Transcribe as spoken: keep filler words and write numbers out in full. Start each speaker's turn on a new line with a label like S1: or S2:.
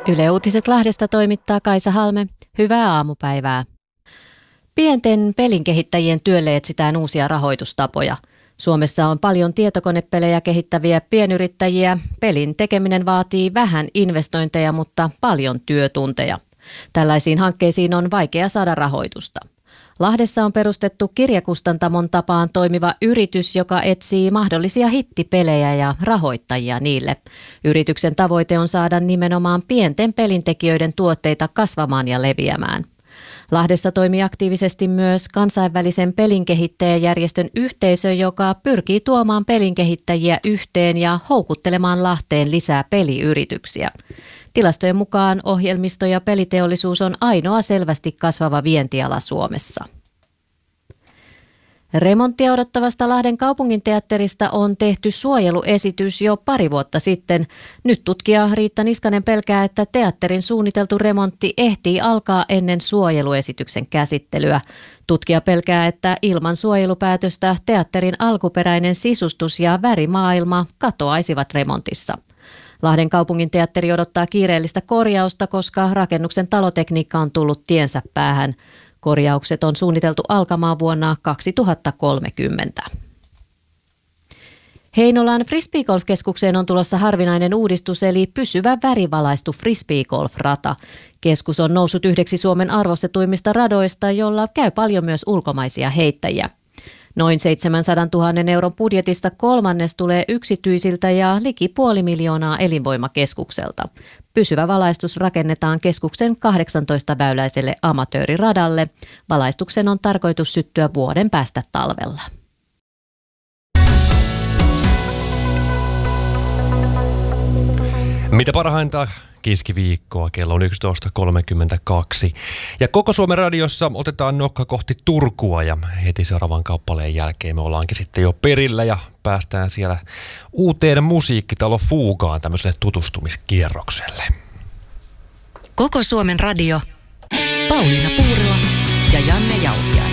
S1: Yle Uutiset Lahdesta toimittaa Kaisa Halme. Hyvää aamupäivää. Pienten pelinkehittäjien työlle etsitään uusia rahoitustapoja. Suomessa on paljon tietokonepelejä kehittäviä pienyrittäjiä. Pelin tekeminen vaatii vähän investointeja, mutta paljon työtunteja. Tällaisiin hankkeisiin on vaikea saada rahoitusta. Lahdessa on perustettu kirjakustantamon tapaan toimiva yritys, joka etsii mahdollisia hittipelejä ja rahoittajia niille. Yrityksen tavoite on saada nimenomaan pienten pelintekijöiden tuotteita kasvamaan ja leviämään. Lahdessa toimii aktiivisesti myös kansainvälisen pelinkehittäjäjärjestön yhteisö, joka pyrkii tuomaan pelinkehittäjiä yhteen ja houkuttelemaan Lahteen lisää peliyrityksiä. Tilastojen mukaan ohjelmisto- ja peliteollisuus on ainoa selvästi kasvava vientiala Suomessa. Remonttia odottavasta Lahden kaupunginteatterista on tehty suojeluesitys jo pari vuotta sitten. Nyt tutkija Riitta Niskanen pelkää, että teatterin suunniteltu remontti ehtii alkaa ennen suojeluesityksen käsittelyä. Tutkija pelkää, että ilman suojelupäätöstä teatterin alkuperäinen sisustus ja värimaailma katoaisivat remontissa. Lahden kaupunginteatteri odottaa kiireellistä korjausta, koska rakennuksen talotekniikka on tullut tiensä päähän. Korjaukset on suunniteltu alkamaan vuonna kaksituhattakolmekymmentä. Heinolan frisbeegolf-keskukseen on tulossa harvinainen uudistus eli pysyvä värivalaistu frisbeegolf-rata. Keskus on noussut yhdeksi Suomen arvostetuimmista radoista, jolla käy paljon myös ulkomaisia heittäjiä. Noin seitsemänsadantuhannen euron budjetista kolmannes tulee yksityisiltä ja liki puoli miljoonaa elinvoimakeskukselta. Pysyvä valaistus rakennetaan keskuksen kahdeksantoista-väyläiselle amatööriradalle. Valaistuksen on tarkoitus syttyä vuoden päästä talvella.
S2: Mitä parhainta keskiviikkoa, kello on yksitoista kolmekymmentäkaksi. Ja Koko Suomen radiossa otetaan nokka kohti Turkua ja heti seuraavan kappaleen jälkeen me ollaankin sitten jo perillä ja päästään siellä uuteen musiikkitalo Fugaan tämmöiselle tutustumiskierrokselle.
S3: Koko Suomen radio, Pauliina Puurila ja Janne Jauhiainen.